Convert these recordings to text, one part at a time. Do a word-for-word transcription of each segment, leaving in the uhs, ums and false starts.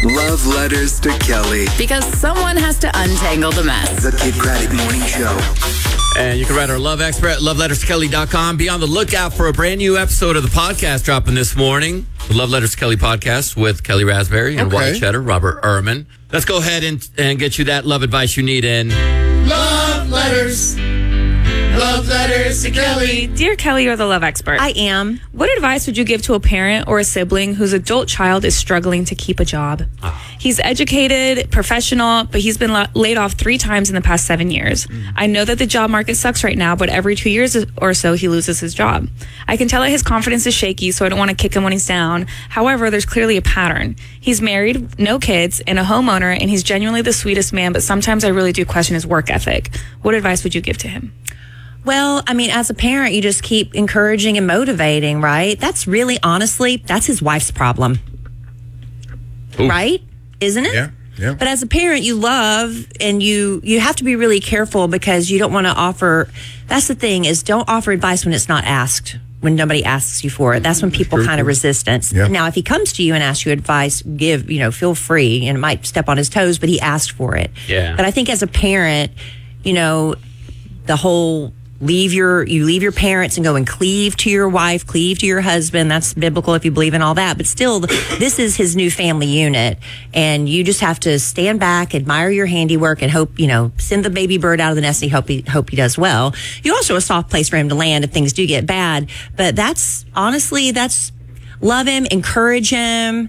Love Letters to Kelly. Because someone has to untangle the mess. The Kid Craddock Morning Show. And you can write our love expert at love letters to kelly dot com. Be on the lookout for a brand new episode of the podcast dropping this morning. The Love Letters to Kelly podcast with Kelly Raspberry and Okay. Wyatt Cheddar, Robert Ehrman. Let's go ahead and, and get you that love advice you need in. Love letters. Love letters to Kelly. Dear Kelly, you're the love expert. I am. What advice would you give to a parent or a sibling whose adult child is struggling to keep a job? Oh. He's educated, professional, but he's been la- laid off three times in the past seven years. Mm. I know that the job market sucks right now, but every two years or so, he loses his job. I can tell that his confidence is shaky, so I don't want to kick him when he's down. However, there's clearly a pattern. He's married, no kids, and a homeowner, and he's genuinely the sweetest man, but sometimes I really do question his work ethic. What advice would you give to him? Well, I mean, as a parent, you just keep encouraging and motivating, right? That's really, honestly, that's his wife's problem. Ooh. Right? Isn't it? Yeah, yeah. But as a parent, you love and you you have to be really careful because you don't want to offer. That's the thing is don't offer advice when it's not asked. When nobody asks you for it, that's when people True, kind of true. resistance. Yeah. Now, if he comes to you and asks you advice, give you know, feel free, and it might step on his toes, but he asked for it. Yeah. But I think as a parent, you know, the whole leave your you leave your parents and go and cleave to your wife, cleave to your husband. That's biblical if you believe in all that. But still, this is his new family unit, and you just have to stand back, admire your handiwork, and hope you know send the baby bird out of the nest. And hope he hope he does well. You're also a soft place for him to land if things do get bad. But that's honestly that's love him, encourage him.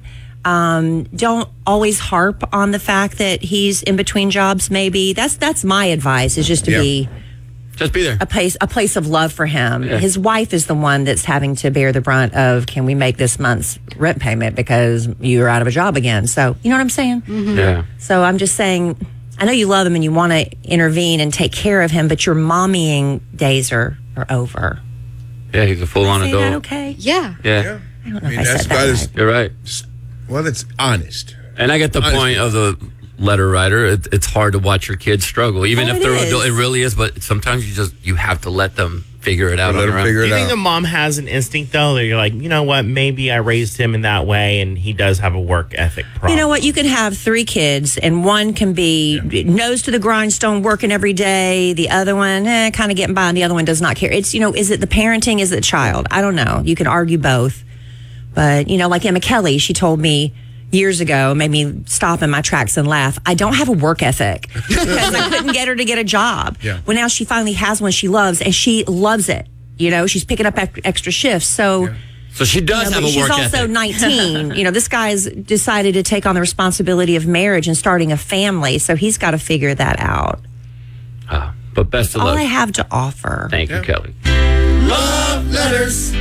Um, don't always harp on the fact that he's in between jobs. Maybe that's that's my advice is just to Yeah. be. Just be there. A place, a place of love for him. Yeah. His wife is the one that's having to bear the brunt of, can we make this month's rent payment because you're out of a job again? So, you know what I'm saying? Mm-hmm. Yeah. So I'm just saying, I know you love him and you want to intervene and take care of him, but your mommying days are, are over. Yeah, he's a full-on Say adult. that okay? Yeah. Yeah. Yeah. I don't know I mean, if I that's said that about right. as You're right. well. It's honest. And I get the Honestly. point of the letter writer. It, it's hard to watch your kids struggle, even Oh, if it they're is. adult. It really is, but sometimes you just you have to let them figure it out Let on them their own. figure Do it you think out. the mom has an instinct, though, that you're like, you know what, maybe I raised him in that way and he does have a work ethic problem? You know what? You can have three kids, and one can be nose to the grindstone, working every day. The other one, eh, kind of getting by, and the other one does not care. It's, you know, is it the parenting? Is it the child? I don't know. You can argue both. But, you know, like Emma Kelly, she told me years ago, made me stop in my tracks and laugh. I don't have a work ethic because I couldn't get her to get a job. Yeah. Well, now she finally has one she loves, and she loves it. You know, she's picking up ec- extra shifts. So. Yeah. So she does You know, have but a she's work also ethic. nineteen. You know, this guy's decided to take on the responsibility of marriage and starting a family, so he's got to figure that out. Ah, but best of All luck. I have to offer. Thank you, Yeah. Kelly. Love letters.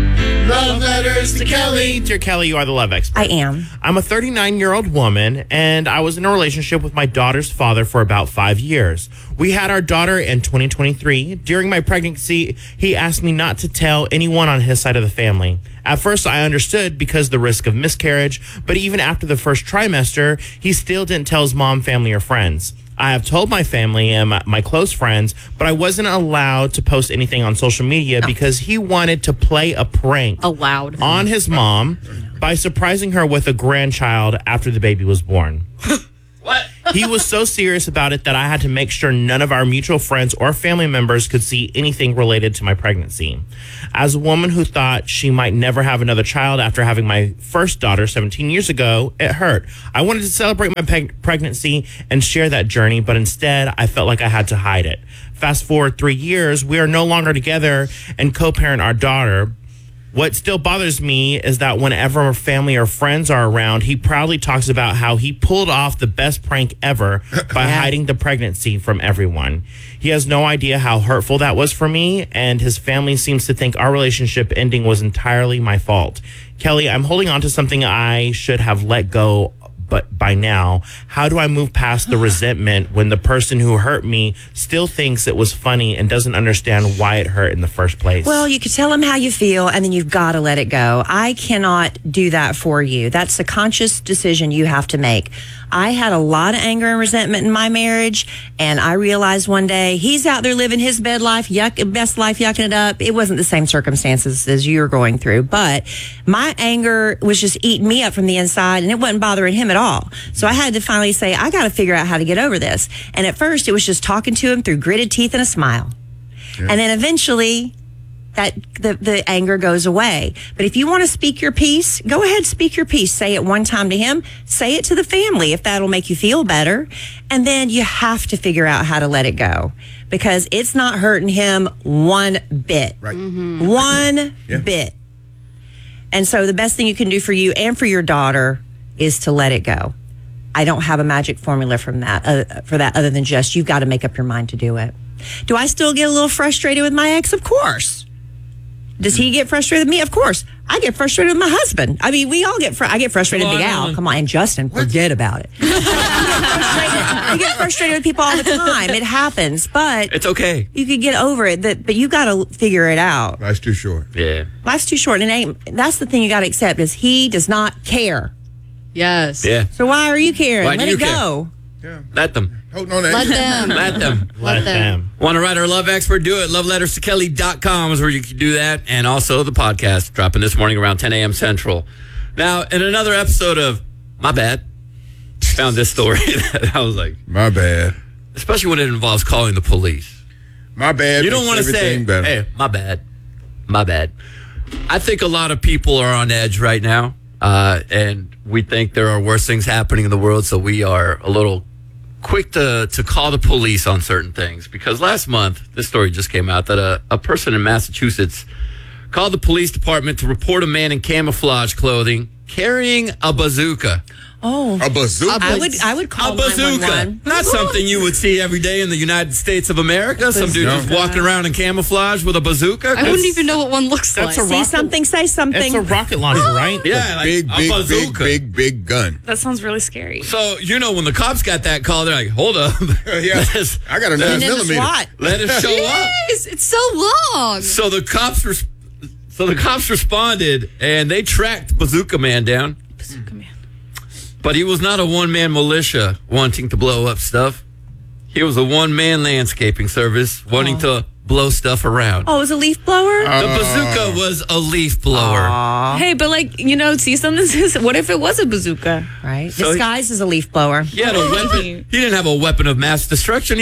Love letters to Kelly. Dear Kelly, you are the love expert. I am. I'm a thirty-nine-year-old woman, and I was in a relationship with my daughter's father for about five years. We had our daughter in twenty twenty-three. During my pregnancy, he asked me not to tell anyone on his side of the family. At first, I understood because of the risk of miscarriage, but even after the first trimester, he still didn't tell his mom, family, or friends. I have told my family and my, my close friends, but I wasn't allowed to post anything on social media because he wanted to play a prank Allowed. on his mom by surprising her with a grandchild after the baby was born. What? He was so serious about it that I had to make sure none of our mutual friends or family members could see anything related to my pregnancy. As a woman who thought she might never have another child after having my first daughter seventeen years ago, it hurt. I wanted to celebrate my peg- pregnancy and share that journey, but instead I felt like I had to hide it. Fast forward three years, we are no longer together and co-parent our daughter. What still bothers me is that whenever our family or friends are around, he proudly talks about how he pulled off the best prank ever by hiding the pregnancy from everyone. He has no idea how hurtful that was for me, and his family seems to think our relationship ending was entirely my fault. Kelly, I'm holding on to something I should have let go but by now. How do I move past the resentment when the person who hurt me still thinks it was funny and doesn't understand why it hurt in the first place? Well, you could tell him how you feel, and then you've got to let it go. I cannot do that for you. That's a conscious decision you have to make. I had a lot of anger and resentment in my marriage, and I realized one day he's out there living his bed life, yuck, best life, yucking it up. It wasn't the same circumstances as you're going through, but my anger was just eating me up from the inside, and it wasn't bothering him at all. So I had to finally say, I got to figure out how to get over this. And at first, it was just talking to him through gritted teeth and a smile. Yeah. And then eventually, that the, the anger goes away. But if you want to speak your piece, go ahead, speak your piece. Say it one time to him. Say it to the family if that'll make you feel better. And then you have to figure out how to let it go because it's not hurting him one bit. Right. Mm-hmm. One yeah. bit. And so the best thing you can do for you and for your daughter is to let it go. I don't have a magic formula from that uh, for that other than just you've got to make up your mind to do it. Do I still get a little frustrated with my ex? Of course. Does he get frustrated with me? Of course. I get frustrated with my husband. I mean, we all get fr- I get frustrated with Big Al. Come on. And Justin, forget about it. I, get frustrated, I get frustrated with people all the time. It happens, but it's okay. You could get over it, that, but you got to figure it out. Life's too short. Yeah. Life's too short. And it ain't, that's the thing you got to accept is he does not care. Yes. Yeah. So why are you caring? Why do Let you it care? go. Yeah. Let them. Holding on to Let them. Let them. Let them. Want to write our love expert? Do it. love letters to kelly dot com is where you can do that. And also the podcast dropping this morning around ten a.m. Central. Now, in another episode of My Bad, found this story that I was like, My bad. especially when it involves calling the police. My bad. You don't want to say, better. hey, my bad. My bad. I think a lot of people are on edge right now. Uh, and we think there are worse things happening in the world. So we are a little quick to, to call the police on certain things. Because last month, this story just came out that a, a person in Massachusetts called the police department to report a man in camouflage clothing carrying a bazooka. Oh. A bazooka? I would I would call A bazooka. nine one one. Not something you would see every day in the United States of America. Some dude No. just walking around in camouflage with a bazooka. I wouldn't even know what one looks That's like. a See rocket- something, say something. It's a rocket launcher, right? Yeah, like big, a big, big, bazooka. big, big gun. That sounds really scary. So, you know, when the cops got that call, they're like, hold up. Yeah. Let us, I got a And nine then the millimeter. SWAT. let us show up. Jeez, it's so long. So the cops res- so the cops responded and they tracked Bazooka Man down. Bazooka Man. But he was not a one-man militia wanting to blow up stuff. He was a one-man landscaping service wanting to blow stuff around. Oh, it was a leaf blower? The bazooka was a leaf blower. Hey, but like, you know, see something says, what if it was a bazooka? Right. So he- Disguised as a leaf blower. He had a weapon. He didn't have a weapon of mass destruction.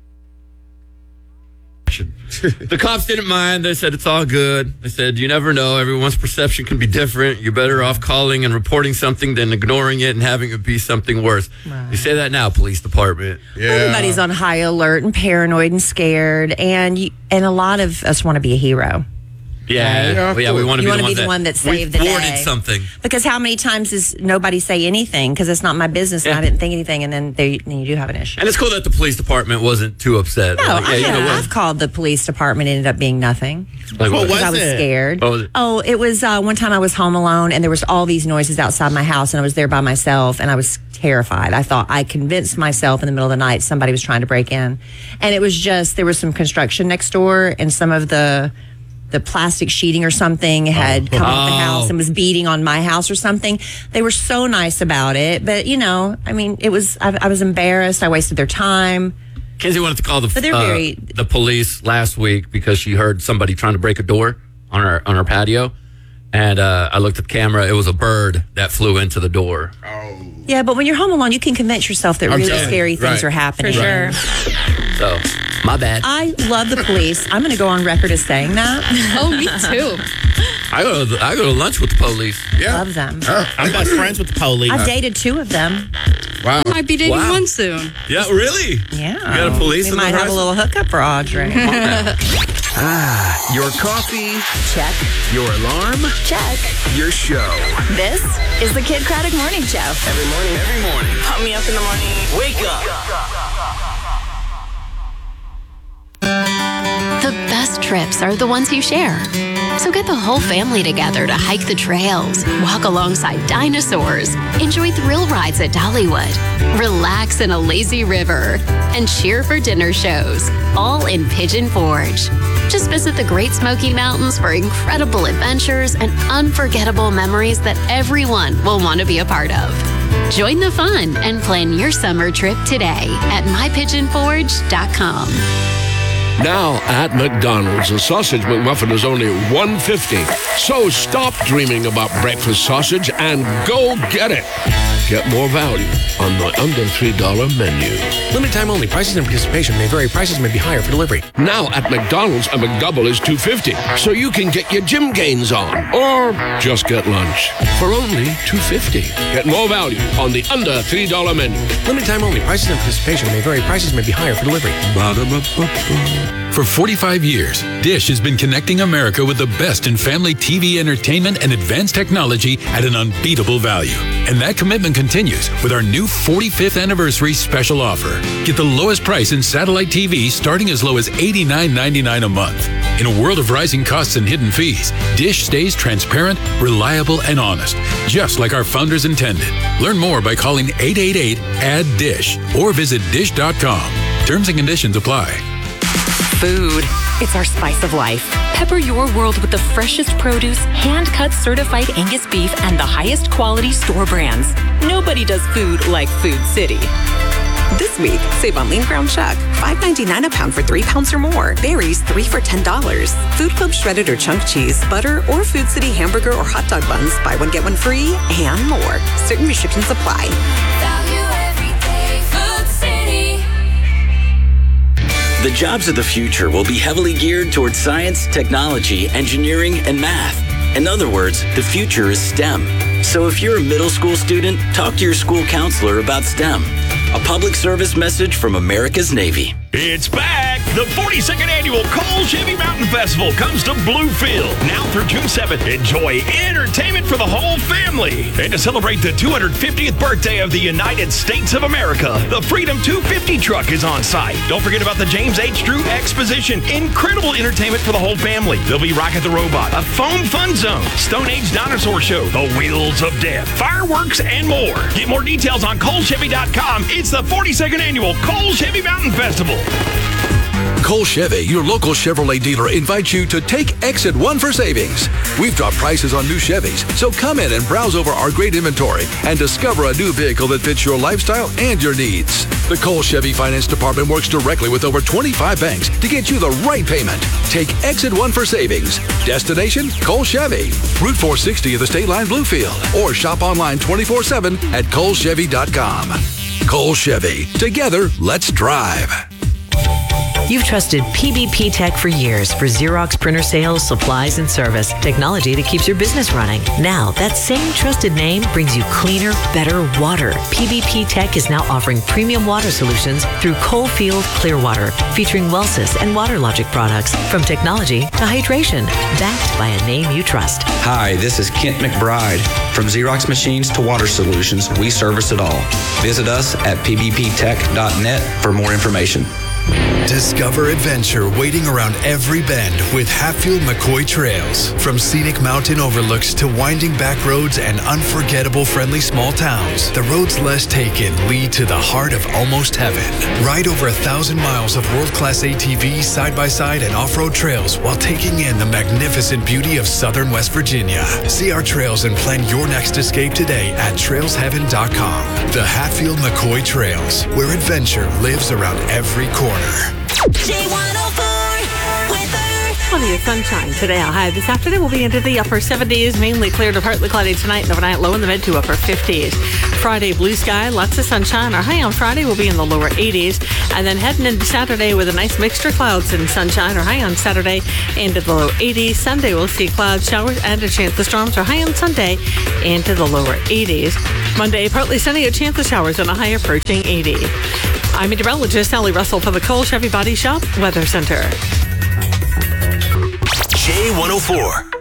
The cops didn't mind. They said it's all good. They said you never know. Everyone's perception can be different. You're better off calling and reporting something than ignoring it and having it be something worse. Right. You say that now, police department. Yeah. Everybody's on high alert and paranoid and scared, and you, and a lot of us want to be a hero. Yeah, Yeah, well, yeah. We want to You be, wanna the, be the that, one that saved we the thwarted day. something. Because how many times does nobody say anything? Because it's not my business, and Yeah. I didn't think anything, and then, they, then you do have an issue. And it's cool that the police department wasn't too upset. No, Like, I, you know yeah, what? I've called the police department. It ended up being nothing. Like, What what? was I was it? scared. What was it? Oh, it was uh, one time I was home alone, and there was all these noises outside my house, and I was there by myself, and I was terrified. I thought I convinced myself in the middle of the night somebody was trying to break in, and it was just there was some construction next door, and some of the the plastic sheeting or something had come off the Oh. house and was beating on my house or something. They were so nice about it, but you know, I mean, it was I, I was embarrassed. I wasted their time. Kenzie wanted to call the But they're uh, very- the police last week because she heard somebody trying to break a door on her on her patio, and uh, I looked at the camera. It was a bird that flew into the door. Yeah, but when you're home alone, you can convince yourself that I'm really telling you, scary things right. are happening. For sure. So, my bad. I love the police. I'm going to go on record as saying that. Oh, me too. I go to the, I go to lunch with the police. Yeah. Love them. I'm best friends with the police. I've dated two of them. Wow. Might be dating Wow. one soon. Yeah, really? Yeah. You got a police We in the might have a horizon? little hookup for Audrey. Your coffee, Check. your alarm, Check. your show. This is the Kid Craddock Morning Show. Every morning. Every morning. Pump me up in the morning. Wake up. The best trips are the ones you share. So get the whole family together to hike the trails, walk alongside dinosaurs, enjoy thrill rides at Dollywood, relax in a lazy river, and cheer for dinner shows, all in Pigeon Forge. Just visit the Great Smoky Mountains for incredible adventures and unforgettable memories that everyone will want to be a part of. Join the fun and plan your summer trip today at my pigeon forge dot com. Now at McDonald's, a sausage McMuffin is only one fifty. So stop dreaming about breakfast sausage and go get it. Get more value on the under three dollar menu. Limited time only. Prices and participation may vary. Prices may be higher for delivery. Now at McDonald's, a McDouble is two fifty, so you can get your gym gains on, or just get lunch for only two fifty. Get more value on the under three dollar menu. Limited time only. Prices and participation may vary. Prices may be higher for delivery. Ba-da-ba-ba-ba. For forty-five years, Dish has been connecting America with the best in family T V entertainment and advanced technology at an unbeatable value. And that commitment continues with our new forty-fifth anniversary special offer. Get the lowest price in satellite T V starting as low as eighty-nine ninety-nine a month. In a world of rising costs and hidden fees, Dish stays transparent, reliable, and honest, just like our founders intended. Learn more by calling eight eight eight, A D D I S H or visit dish dot com. Terms and conditions apply. Food. It's our spice of life. Pepper your world with the freshest produce, hand-cut certified Angus beef, and the highest quality store brands. Nobody does food like Food City. This week, save on lean ground chuck, five ninety-nine a pound for three pounds or more. Berries, three for ten dollars. Food Club shredded or chunk cheese, butter, or Food City hamburger or hot dog buns. Buy one, get one free, and more. Certain restrictions apply. The jobs of the future will be heavily geared towards science, technology, engineering, and math. In other words, the future is STEM. So if you're a middle school student, talk to your school counselor about STEM. A public service message from America's Navy. It's back! The forty-second annual Cole Chevy Mountain Festival comes to Bluefield. Now through June seventh, enjoy entertainment for the whole family. And to celebrate the two hundred fiftieth birthday of the United States of America, the Freedom two fifty truck is on site. Don't forget about the James H. Drew Exposition. Incredible entertainment for the whole family. There'll be Rocket the Robot, a foam fun zone, Stone Age Dinosaur Show, the Wheels of Death, fireworks, and more. Get more details on Cole Chevy dot com. It's the forty-second annual Cole Chevy Mountain Festival. Cole Chevy, your local Chevrolet dealer, invites you to take Exit One for savings. We've dropped prices on new Chevys, so come in and browse over our great inventory and discover a new vehicle that fits your lifestyle and your needs. The Cole Chevy Finance Department works directly with over twenty-five banks to get you the right payment. Take Exit One for savings. Destination, Cole Chevy. Route four sixty of the State Line, Bluefield. Or shop online twenty-four seven at Cole Chevy dot com. Cole Chevy. Together, let's drive. You've trusted P B P Tech for years for Xerox printer sales, supplies, and service. Technology that keeps your business running. Now, that same trusted name brings you cleaner, better water. P B P Tech is now offering premium water solutions through Coalfield Clearwater, featuring Wellsys and WaterLogic products. From technology to hydration, backed by a name you trust. Hi, this is Kent McBride. From Xerox machines to water solutions, we service it all. Visit us at p b p tech dot net for more information. Discover adventure waiting around every bend with Hatfield McCoy Trails. From scenic mountain overlooks to winding back roads and unforgettable friendly small towns, the roads less taken lead to the heart of almost heaven. Ride over a thousand miles of world-class A T Vs, side-by-side, and off-road trails while taking in the magnificent beauty of southern West Virginia. See our trails and plan your next escape today at trails heaven dot com. The Hatfield McCoy Trails, where adventure lives around every corner. Plenty of sunshine today. Our high this afternoon will be into the upper seventies, mainly clear to partly cloudy tonight and overnight, low in the mid to upper fifties. Friday, blue sky, lots of sunshine. Our high on Friday will be in the lower eighties. And then heading into Saturday with a nice mixture of clouds and sunshine. Our high on Saturday into the low eighties. Sunday we'll see clouds, showers, and a chance of storms. Our high on Sunday into the lower eighties. Monday, partly sunny, a chance of showers and a high approaching eighty. I'm meteorologist Sally Russell for the Cole Chevy Body Shop Weather Center. J one oh four.